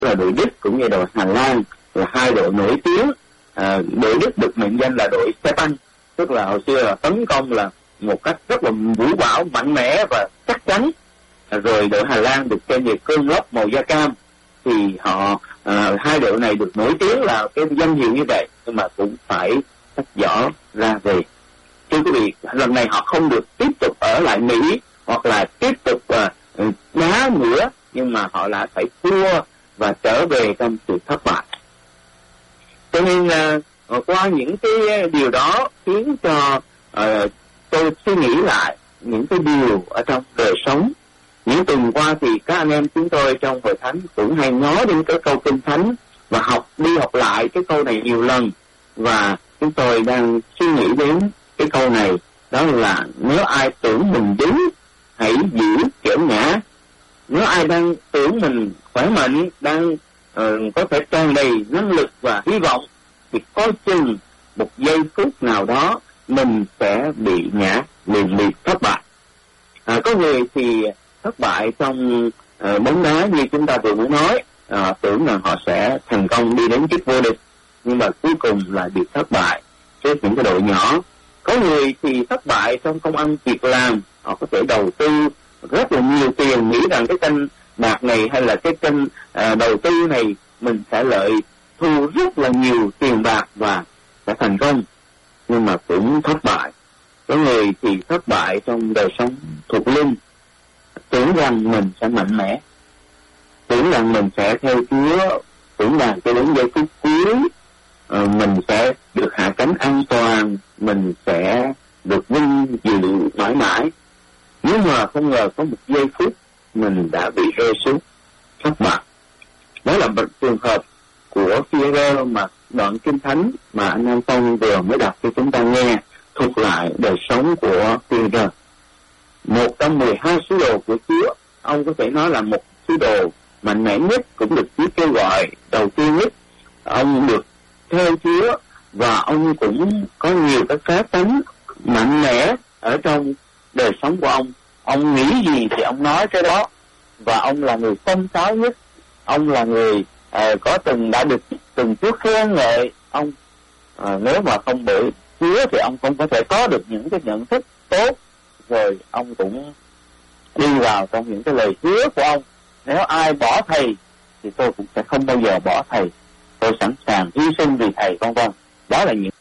là đội Đức cũng như đội Hà Lan là hai đội nổi tiếng. Đội Đức được mệnh danh là đội xe tăng, tức là hồi xưa là tấn công là một cách rất là vũ bão, mạnh mẽ và chắc chắn. Rồi đội Hà Lan được tên về cơn lốc màu da cam. Thì hai đội này được nổi tiếng là cái danh hiệu như vậy, nhưng mà cũng phải tách vỏ ra về. Thưa quý vị, lần này họ không được tiếp tục ở lại Mỹ hoặc là tiếp tục đá nữa, nhưng mà họ đã phải thua và trở về trong sự thất bại. Cho nên qua những cái điều đó khiến cho tôi suy nghĩ lại những cái điều ở trong đời sống. Những tuần qua thì các anh em chúng tôi trong hội thánh cũng hay nói đến cái câu Kinh Thánh và đi học lại cái câu này nhiều lần. Và chúng tôi đang suy nghĩ đến cái câu này, đó là nếu ai tưởng mình đúng, hãy giữ kẻo ngã. Nếu ai đang tưởng mình khỏe mạnh, đang có thể tràn đầy năng lực và hy vọng, thì coi chừng một giây phút nào đó mình sẽ bị ngã, liền liệt thất bại. Có người thì thất bại trong bóng đá như chúng ta vừa mới nói, tưởng rằng họ sẽ thành công đi đến chức vô địch, nhưng mà cuối cùng là bị thất bại trước những cái đội nhỏ. Có người thì thất bại trong công ăn việc làm, họ có thể đầu tư rất là nhiều tiền, nghĩ rằng cái kênh bạc này hay là cái kênh đầu tư này mình sẽ thu rất là nhiều tiền bạc và sẽ thành công, nhưng mà cũng thất bại. Có người thì thất bại trong đời sống thuộc linh, tưởng rằng mình sẽ mạnh mẽ, tưởng rằng mình sẽ theo Chúa, tưởng rằng cho đến giây phút cuối mình sẽ được hạ cánh an toàn, mình sẽ được vinh dự mãi mãi. Nhưng mà không ngờ có một giây phút mình đã bị rơi xuống thất bại. Đó là một trường hợp của Phi-e-rơ mà đoạn Kinh Thánh mà anh An Phong vừa mới đọc cho chúng ta nghe, thuộc lại đời sống của Phi-e-rơ. Một trong 12 sứ đồ của Chúa, ông có thể nói là một sứ đồ mạnh mẽ nhất, cũng được Chúa kêu gọi đầu tiên nhất. Ông được theo Chúa và ông cũng có nhiều cái cá tính mạnh mẽ ở trong đời sống của ông. Ông nghĩ gì thì ông nói cái đó, và ông là người phong sáo nhất. Ông là người đã được từng Chúa khen ngợi ông. Nếu mà không bởi Chúa thì ông không có thể có được những cái nhận thức tốt. Rồi ông cũng đi vào trong những cái lời hứa của ông: nếu ai bỏ thầy thì tôi cũng sẽ không bao giờ bỏ thầy, tôi sẵn sàng hy sinh vì thầy, vân vân. Đó là những